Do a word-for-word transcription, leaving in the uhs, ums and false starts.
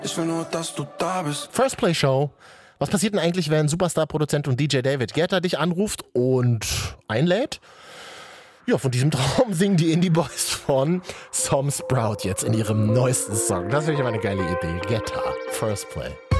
Ich will nur, dass du da bist. First Play Show. Was passiert denn eigentlich, wenn Superstar-Produzent und D J David Guetta dich anruft und einlädt? Ja, von diesem Traum singen die Indie Boys von Sam Sprout jetzt in ihrem neuesten Song. Das finde ich aber eine geile Idee. Guetta, First Play.